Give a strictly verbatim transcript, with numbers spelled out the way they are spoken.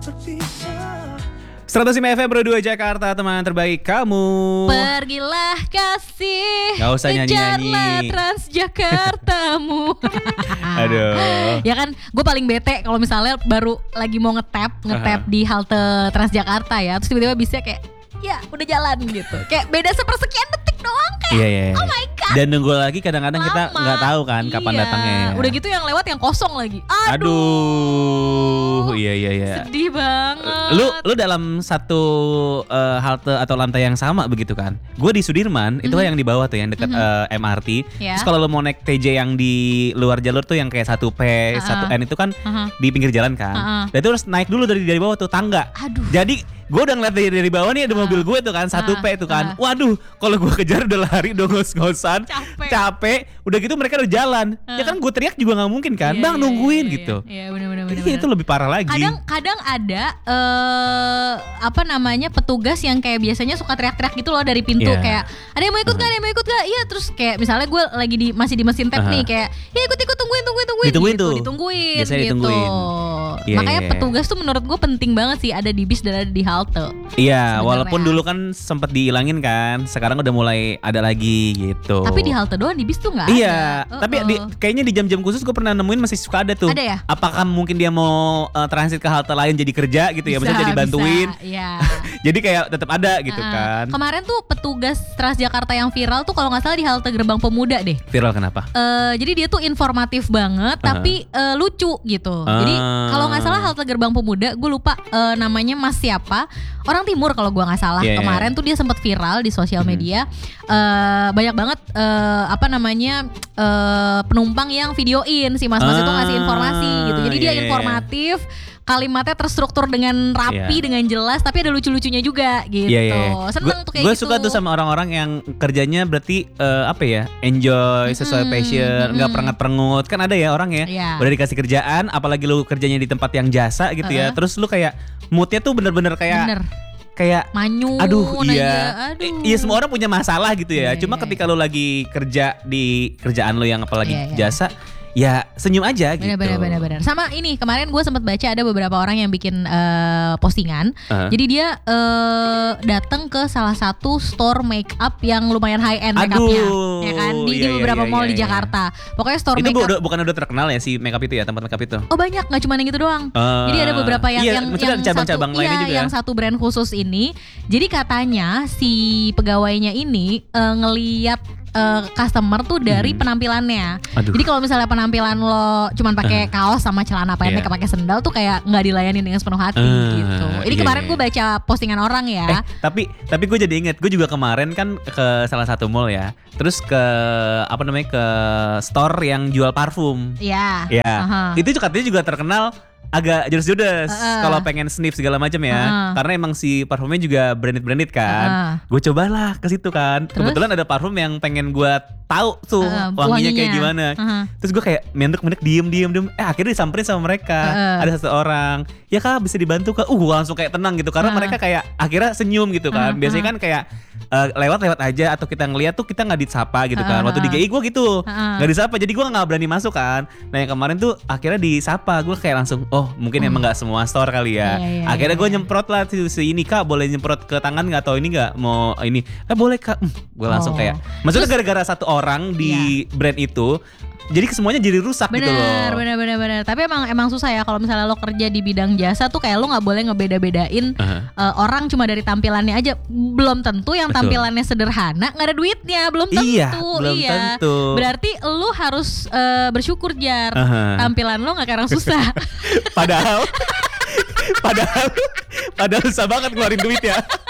seratus lima F M Pro dua Jakarta, teman terbaik kamu. Pergilah kasih, gak usah nyanyi-nyanyi. kejarlah Transjakartamu. Aduh. Ya kan, gue paling bete kalau misalnya baru lagi mau ngetap, ngetap Uh-huh. di halte Transjakarta ya, terus tiba-tiba bisnya kayak, ya udah jalan gitu. Kayak beda sepersekian detik doang kayak. Iya, iya, iya. Oh my god. Dan nunggu lagi kadang-kadang kita Lama. nggak tahu kan kapan Iya. datangnya. Udah gitu yang lewat yang kosong lagi. Aduh. Aduh, iya iya iya. Sedih banget. Lu lu dalam satu uh, halte atau lantai yang sama begitu kan? Gue di Sudirman, itu Mhm. yang di bawah tuh yang dekat Mhm. uh, M R T. Ya. Terus kalau lu mau naik T J yang di luar jalur tuh yang kayak satu P, Uh-uh. satu N itu kan Uh-huh. di pinggir jalan kan. Uh-uh. Dan itu harus naik dulu dari dari bawah tuh tangga. Aduh. Jadi gue udah ngeliat dari, dari bawah nih ada Uh. mobil gue tuh kan satu P itu kan. Uh. Waduh, kalau gue kejar udah lari udah ngos-ngosan, Capek. capek. Udah gitu mereka udah jalan. Uh. Ya kan gue teriak juga nggak mungkin kan. Iya, Bang iya, nungguin iya, gitu. Iya, benar-benar. Iya, itu lebih parah lagi. Kadang kadang ada eh apa namanya petugas yang kayak biasanya suka teriak-teriak gitu loh dari pintu Iya. kayak ada yang mau ikut nggak, ada yang mau ikut nggak? Iya, terus kayak misalnya gue lagi di masih di mesin tap Aha. nih kayak ya ikut-ikut tungguin tungguin tungguin Ditungguin gitu, tuh. ditungguin Biasanya gitu. ditungguin. Iya, Makanya iya, iya. petugas tuh menurut gue penting banget sih ada di bis dan ada di halte. Iya, Sebenarnya. walaupun dulu kan sempat dihilangin kan, sekarang udah mulai ada lagi gitu. Tapi di halte doang, di bis tuh nggak Iya, ada. tapi di, kayaknya di jam-jam khusus gue pernah nemuin masih suka ada tuh. Ada ya? Apakah mungkin dia mau uh, transit ke halte lain jadi kerja gitu ya, maksudnya jadi bantuin. Iya. Jadi kayak tetap ada gitu Uh-uh. kan. Kemarin tuh petugas Transjakarta yang viral tuh kalau nggak salah di halte Gerbang Pemuda deh. Viral kenapa? Eh, jadi dia tuh informatif banget, tapi eh, lucu gitu. Jadi Ah. kalau nggak salah halte Gerbang Pemuda, gue lupa eh, namanya Mas siapa, orang Timur kalau gue nggak salah. Iya, iya, Kemarin tuh dia sempat viral di sosial Mhm. media. Eh, banyak banget eh, apa namanya eh, penumpang yang videoin si Mas Mas itu ngasih informasi gitu. Jadi Ah, dia iya, iya. informatif. Kalimatnya terstruktur dengan rapi, Iya. dengan jelas, tapi ada lucu-lucunya juga gitu. Iya, iya, iya. Seneng tuh kayak Gue gitu. suka tuh sama orang-orang yang kerjanya berarti eh, apa ya, enjoy sesuai Mm-mm, passion, nggak mm-mm. perengat-perengut. Kan ada ya orang ya, Iya. udah dikasih kerjaan, apalagi lu kerjanya di tempat yang jasa gitu ya, Uh-uh. terus lu kayak moodnya tuh bener-bener kayak Bener. kayak Manyun aduh aja. iya, Aduh. I- iya semua orang punya masalah gitu ya. Iya, Cuma iya, ketika lu lagi kerja di kerjaan lu yang apalagi Iya, iya. jasa, ya senyum aja gitu. Benar, benar, benar. Sama ini kemarin gue sempat baca ada beberapa orang yang bikin eh, postingan. Uh-huh. Jadi dia eh, datang ke salah satu store make up yang lumayan high end make upnya, Aduh, ya kan di, di iya, iya, beberapa iya, mall iya, di iya. Jakarta. Pokoknya store Itu make bu- up. udah- bukan udah terkenal ya si makeup itu ya, tempat makeup itu. Oh banyak, nggak cuma yang itu doang. Eh, Jadi ada beberapa yang iya, yang maksudnya yang cabang-cabang satu, lainnya iya, juga. yang satu brand khusus ini. Jadi katanya si pegawainya ini eh, ngeliat eh, customer tuh dari Hmm. penampilannya. Aduh. Jadi kalau misalnya penampilan lo cuman pakai kaos sama celana pendek, Iya. pakai sendal tuh kayak nggak dilayani dengan sepenuh hati Eh, gitu. Ini iya, kemarin iya. gue baca postingan orang Eh, ya. tapi tapi gue jadi inget, gue juga kemarin kan ke salah satu mall ya, terus ke apa namanya ke store yang jual parfum. Iya. Ya, Aha. itu juga katanya juga terkenal agak judes-judes Heeh. kalau pengen sniff segala macam ya, Heeh. karena emang si parfumnya juga branded-branded kan. Heeh. Gue cobalah ke situ kan. Terus? Kebetulan ada parfum yang pengen gue tahu tuh Heeh, wanginya kayak wanginya. gimana. Heeh. Terus gue kayak mendek-mendek diem-diem-diem. Eh akhirnya disamperin sama mereka. Heeh. Ada satu orang, ya kak bisa dibantu kak. Uh gue langsung kayak tenang gitu karena Heeh. mereka kayak akhirnya senyum gitu kan. Heeh, Biasanya heeh. kan kayak eh, lewat-lewat aja atau kita ngeliat tuh kita nggak disapa gitu kan. Heeh, Waktu di G I gue gitu Heeh. nggak disapa, jadi gue nggak berani masuk kan. Nah yang kemarin tuh akhirnya disapa, gue kayak langsung oh mungkin emang nggak semua store kali ya. Iya, iya, Akhirnya iya, gue iya. nyemprot lah si, si ini kak boleh nyemprot ke tangan nggak atau ini nggak mau ini? Eh boleh kak. Hmm, gue langsung Oh. kayak, maksudnya gara-gara satu orang di brand itu, jadi semuanya jadi rusak gitu loh. Bener, bener, bener, bener. Tapi emang emang susah ya kalau misalnya lo kerja di bidang jasa tuh kayak lo nggak boleh ngebeda-bedain Uh-huh. eh, orang cuma dari tampilannya aja. Belum tentu yang Betul. tampilannya sederhana nggak ada duitnya, belum tentu. Iya, belum iya. tentu. Berarti lo harus eh, bersyukur Jar. Uh-huh. Tampilan lo nggak karena susah. Padahal, padahal, padahal susah banget ngeluarin duit ya.